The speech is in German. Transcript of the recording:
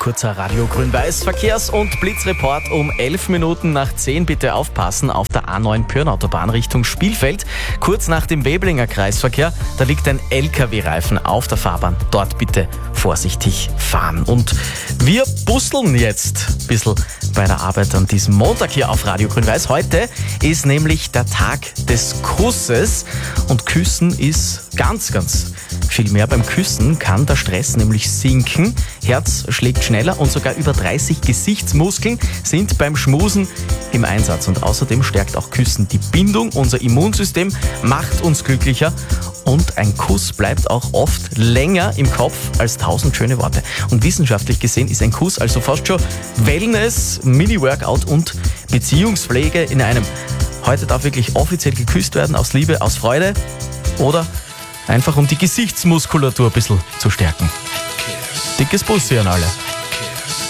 kurzer Radio Grün-Weiß Verkehrs- und Blitzreport um 11 Minuten nach 10. Bitte aufpassen auf der A9 Pyrnautobahn Richtung Spielfeld. Kurz nach dem Weblinger Kreisverkehr, da liegt ein LKW-Reifen auf der Fahrbahn. Dort bitte vorsichtig fahren. Und wir busteln jetzt ein bisschen bei der Arbeit an diesem Montag hier auf Radio Grün-Weiß. Heute ist nämlich der Tag des Kusses und Küssen ist ganz viel mehr. Beim Küssen kann der Stress nämlich sinken, Herz schlägt schneller und sogar über 30 Gesichtsmuskeln sind beim Schmusen im Einsatz. Und außerdem stärkt auch Küssen die Bindung, unser Immunsystem macht uns glücklicher und ein Kuss bleibt auch oft länger im Kopf als 1000 schöne Worte. Und wissenschaftlich gesehen ist ein Kuss also fast schon Wellness, Mini-Workout und Beziehungspflege in einem. Heute darf wirklich offiziell geküsst werden, aus Liebe, aus Freude oder einfach um die Gesichtsmuskulatur ein bisschen zu stärken. Dickes Bussi an alle.